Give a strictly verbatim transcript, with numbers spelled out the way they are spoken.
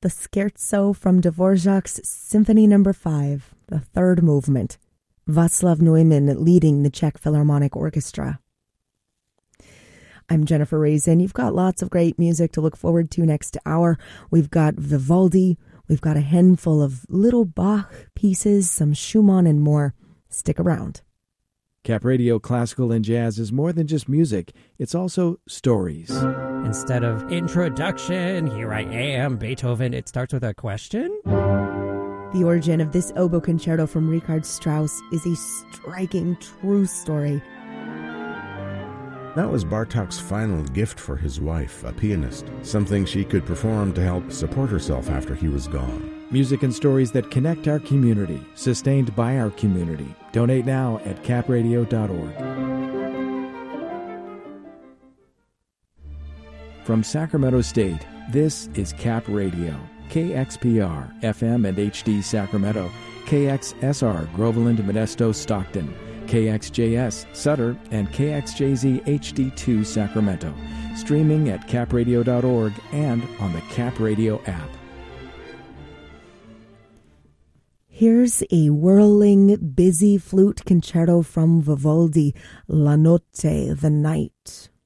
the Scherzo from Dvorak's Symphony Number five, the third movement. Václav Neumann leading the Czech Philharmonic Orchestra. I'm Jennifer Raisin. You've got lots of great music to look forward to next hour. We've got Vivaldi. We've got a handful of little Bach pieces, some Schumann, and more. Stick around. Cap Radio Classical and Jazz is more than just music. It's also stories. Instead of introduction, here I am, Beethoven, it starts with a question. The origin of this oboe concerto from Richard Strauss is a striking true story. That was Bartók's final gift for his wife, a pianist, something she could perform to help support herself after he was gone. Music and stories that connect our community, sustained by our community. Donate now at cap radio dot org. From Sacramento State, this is Cap Radio, K X P R, F M and H D Sacramento, K X S R, Groveland, Modesto, Stockton, K X J S, Sutter, and K X J Z H D two, Sacramento. Streaming at cap radio dot org and on the Cap Radio app. Here's a whirling, busy flute concerto from Vivaldi, La Notte, the Night.